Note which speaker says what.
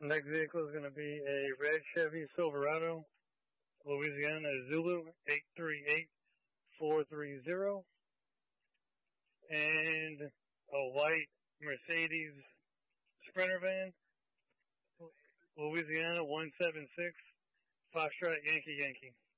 Speaker 1: Next vehicle is going to be a red Chevy Silverado, Louisiana Zulu 838430, and a white Mercedes Sprinter van, Louisiana 176, Foxtrot Yankee Yankee.